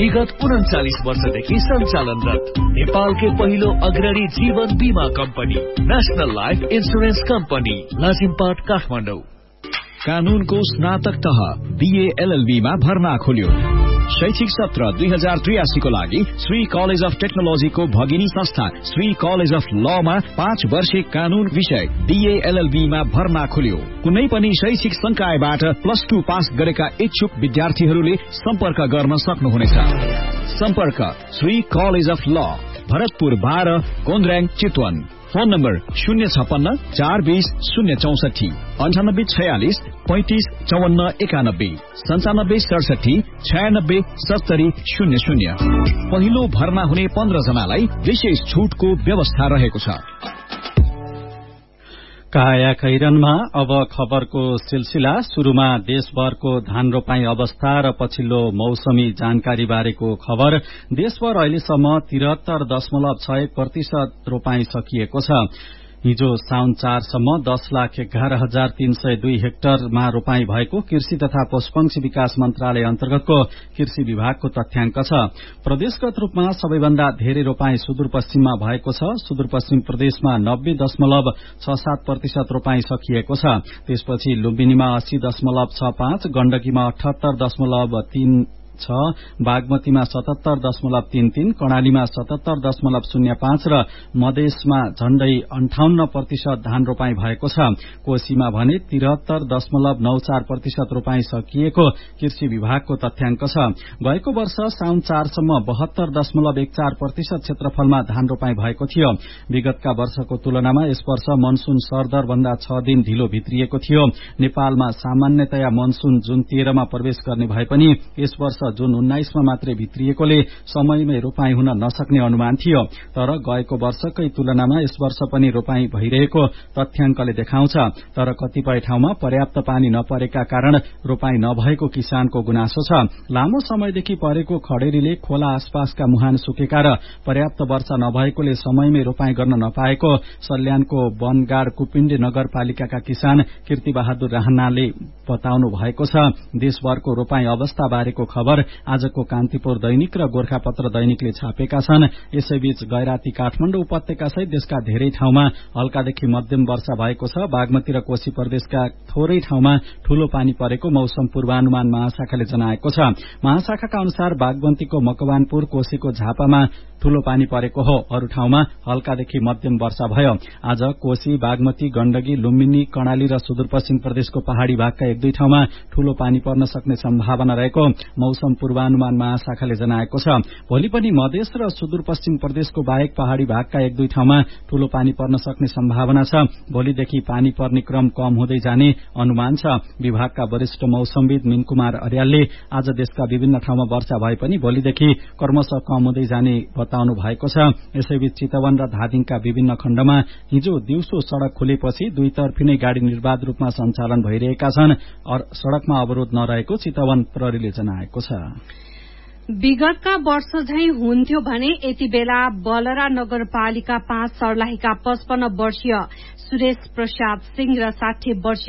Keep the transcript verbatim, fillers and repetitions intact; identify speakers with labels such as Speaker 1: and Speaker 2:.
Speaker 1: विगत उन्चालिस वर्षदेखि सञ्चालनरत नेपालकै पहिलो अग्रणी जीवन बीमा company national life insurance company Lazimpat Kathmandu.
Speaker 2: कानूनको स्नातक तह बीए एलएलबी मा भर्ना खोल्यो। शैक्षिक सत्र दुई हजार त्रियासी को लागि श्री कलेज अफ टेक्नोलोजीको भगिनी संस्था श्री कलेज अफ लमा पाँच वर्षे कानून विषय बीए एलएलबी मा भर्ना खोल्यो। कुनै पनि शैक्षिक संकायबाट प्लस टू पास गरेका इच्छुक विद्यार्थीहरूले सम्पर्क गर्न सक्नुहुनेछ। सम्पर्क श्री कलेज अफ ल, भरतपुर बाह्र, गोन्द्र्याङ, चितवन। फोन नम्बर शून्य छपन्न चार बीस शून्य चौसठी अन्ठानब्बे छयालिस पैंतिस चौवन्न एकानब्बे सन्चानब्बे सडसठी छयानब्बे सत्तरी शून्य शून्य। पहिलो भर्ना हुने पन्ध्र जनालाई विशेष छूटको व्यवस्था रहेको छ।
Speaker 3: काया खैरनमा अब खबरको सिलसिला। शुरूमा देशभरको धान रोपाई अवस्था र पछिल्लो मौसमी जानकारी बारेको खबर। देशभर अहिलेसम्म तिहत्तर दशमलव छ एक प्रतिशत रोपाई सकिएको छ। हिजो साउन चारसम्म दस लाख एघार हजार तीन सय दुई हेक्टरमा रोपाई भएको कृषि तथा पशुपक्षी विकास मन्त्रालय अन्तर्गतको कृषि विभागको तथ्याङ्क छ। प्रदेशगत रूपमा सबैभन्दा धेरै रोपाई सुदूरपश्चिममा भएको छ। सुदूरपश्चिम प्रदेशमा नब्बे दशमलव छ सात प्रतिशत रोपाई सकिएको छ। त्यसपछि लुम्बिनीमा अस्सी दशमलव छ पाँच, गण्डकीमा अठहत्तर दशमलव तीन छ, बागमतीमा सतहत्तर दशमलव तीन तीन, कर्णालीमा सतहत्तर दशमलव शून्य पाँच र मधेसमा झण्डै अन्ठाउन्न प्रतिशत धान रोपाई भएको छ। कोशीमा भने तिहत्तर दशमलव नौ चार प्रतिशत रोपाई सकिएको कृषि विभागको तथ्याङ्क छ। गएको वर्ष साउन चारसम्म बहत्तर दशमलव एक चार प्रतिशत क्षेत्रफलमा धान रोपाई भएको थियो। विगतका वर्षको तुलनामा यस वर्ष मनसून सरदर भन्दा छ दिन ढिलो भित्रिएको थियो। नेपालमा सामान्यतया मनसून जुन तेह्रमा प्रवेश गर्ने भए पनि यस वर्ष जुन उन्नाइसमा मात्रै भित्रिएकोले समयमै रोपाई हुन नसक्ने अनुमान थियो। तर गएको वर्षकै तुलनामा यस वर्ष पनि रोपाई भइरहेको तथ्याङ्कले देखाउँछ। तर कतिपय ठाउँमा पर्याप्त पानी नपरेका कारण रोपाई नभएको किसानको गुनासो छ। लामो समयदेखि परेको खडेरीले खोला आसपासका मुहान सुकेका र पर्याप्त वर्षा नभएकोले समयमै रोपाई गर्न नपाएको सल्यानको वनगाड कुपिण्डे नगरपालिकाका किसान कीर्ति बहादुर राहनाले बताउनु भएको छ। देशभरको रोपाई अवस्था बारेको खबर आजको कान्तिपुर दैनिक र गोर्खापत्र दैनिकले छापेका छन्। यसैबीच गैराती काठमाडौँ उपत्यका सहित देशका धेरै ठाउँमा हल्कादेखि मध्यम वर्षा भएको छ। बागमती र कोशी प्रदेशका थोरै ठाउँमा ठूलो पानी परेको मौसम पूर्वानुमान महाशाखाले जनाएको छ। महाशाखाका अनुसार बागमतीको मकवानपुर, कोशीको झापामा ठूलो पानी परेको हो। अरू ठाउँमा हल्कादेखि मध्यम वर्षा भयो। आज कोशी, बागमती, गण्डकी, लुम्बिनी, कर्णाली र सुदूरपश्चिम प्रदेशको पहाड़ी भागका एक दुई ठाउँमा ठूलो पानी पर्न सक्ने सम्भावना रहेको मौसम पूर्वानुमान महाशाखाले जनाएको छ। भोलि पनि मधेस र सुदूरपश्चिम प्रदेशको बाहेक पहाड़ी भागका एक दुई ठाउँमा ठूलो पानी पर्न सक्ने सम्भावना छ। भोलिदेखि पानी पर्ने क्रम कम हुँदै जाने अनुमान छ। विभागका वरिष्ठ मौसमविद मिनकुमार अर्यालले आज देशका विभिन्न ठाउँमा वर्षा भए पनि भोलिदेखि क्रमशः कम हुँदै जाने बताउनु भएको छ। यसैबीच चितवन र धादिङका विभिन्न खण्डमा हिजो दिउँसो सड़क खुलेपछि दुईतर्फी नै गाड़ी निर्वाध रूपमा सञ्चालन भइरहेका छन्। सड़कमा अवरोध नरहेको चितवन प्रहरीले जनाएको छ।
Speaker 4: विगतका वर्ष झैं हुन्थ्यो भने यति बेला बलरा नगरपालिका पाँच सर्लाहीका पचपन्न वर्षीय सुरेश प्रसाद सिंह र साठी वर्षीय